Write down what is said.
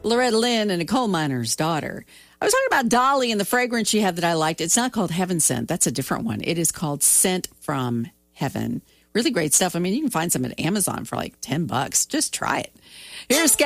Loretta Lynn and a coal miner's daughter. I was talking about Dolly and the fragrance she had that I liked. It's not called Heaven Scent. That's a different one. It is called Scent from Heaven. Really great stuff. I mean, you can find some at Amazon for like $10. Just try it. Here's